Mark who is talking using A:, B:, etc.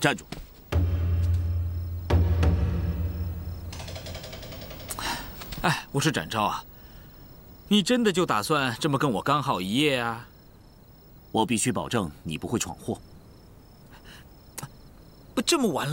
A: 站住！
B: 哎，我说展昭啊，你真的就打算这么跟我刚好一夜啊？
A: 我必须保证你不会闯祸。
B: 不，这么晚了。